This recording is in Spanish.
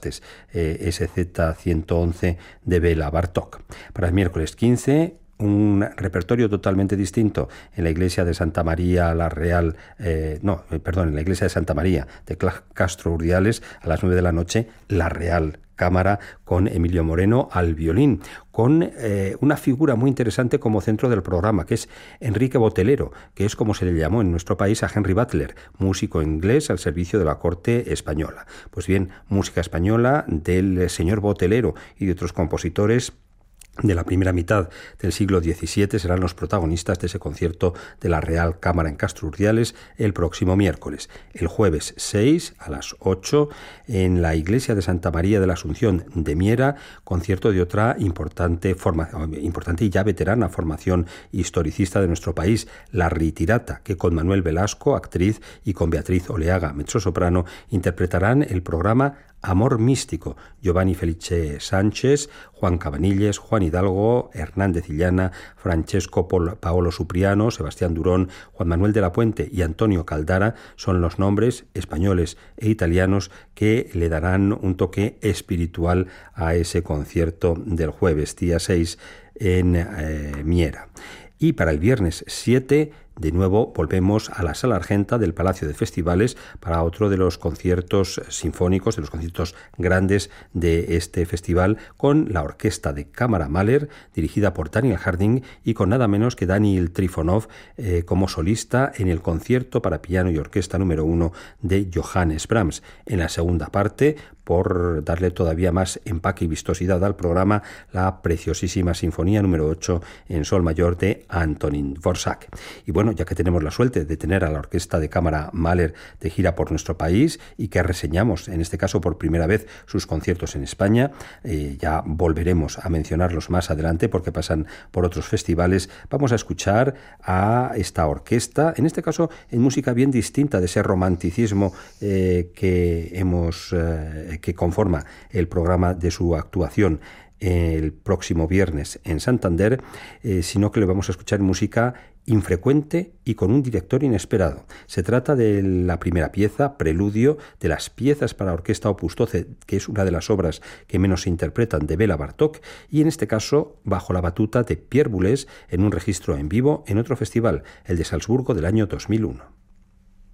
martes SZ-111 de Béla Bartók. Para el miércoles 15, un repertorio totalmente distinto en la iglesia de Santa María la Real, en la iglesia de Santa María de Castro Urdiales a las 9 de la noche, la Real Cámara con Emilio Moreno al violín, con una figura muy interesante como centro del programa, que es Enrique Botelero, que es como se le llamó en nuestro país a Henry Butler, músico inglés al servicio de la corte española. Pues bien, música española del señor Botelero y de otros compositores de la primera mitad del siglo XVII serán los protagonistas de ese concierto de la Real Cámara en Castro Urdiales el próximo miércoles. El jueves 6 a las 8 en la iglesia de Santa María de la Asunción de Miera, concierto de otra importante y ya veterana formación historicista de nuestro país, la Ritirata, que con Manuel Velasco, actriz, y con Beatriz Oleaga, mezzosoprano, interpretarán el programa Amor Místico. Giovanni Felice Sánchez, Juan Cabanilles, Juan Hidalgo, Hernández Illana, Francesco Paolo Supriano, Sebastián Durón, Juan Manuel de la Puente y Antonio Caldara son los nombres españoles e italianos que le darán un toque espiritual a ese concierto del jueves, día 6, en Miera. Y para el viernes 7, de nuevo volvemos a la Sala Argenta del Palacio de Festivales para otro de los conciertos sinfónicos, de los conciertos grandes de este festival, con la Orquesta de Cámara Mahler, dirigida por Daniel Harding, y con nada menos que Daniel Trifonov como solista en el concierto para piano y orquesta número 1 de Johannes Brahms. En la segunda parte, por darle todavía más empaque y vistosidad al programa, la preciosísima Sinfonía número 8 en sol mayor de Antonín Dvořák. Y bueno, ya que tenemos la suerte de tener a la Orquesta de Cámara Mahler de gira por nuestro país y que reseñamos, en este caso por primera vez, sus conciertos en España, ya volveremos a mencionarlos más adelante porque pasan por otros festivales, vamos a escuchar a esta orquesta, en este caso en música bien distinta de ese romanticismo que conforma el programa de su actuación el próximo viernes en Santander, sino que le vamos a escuchar música infrecuente y con un director inesperado. Se trata de la primera pieza, Preludio, de las piezas para orquesta Opus 12, que es una de las obras que menos se interpretan de Béla Bartók, y en este caso bajo la batuta de Pierre Boulez en un registro en vivo en otro festival, el de Salzburgo del año 2001.